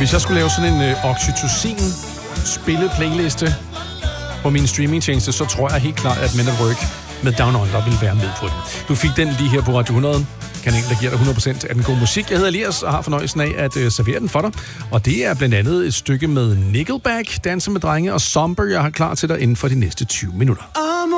Hvis jeg skulle lave sådan en oxytocin-spille-playliste på min streamingtjeneste, så tror jeg helt klart, at Men at Work med Down Under vil være med på den. Du fik den lige her på Radio 100. Kanalen, der giver dig 100% af den gode musik. Jeg hedder Elias og har fornøjelsen af at servere den for dig. Og det er blandt andet et stykke med Nickelback, Danser med drenge og Somber, jeg har klar til dig inden for de næste 20 minutter.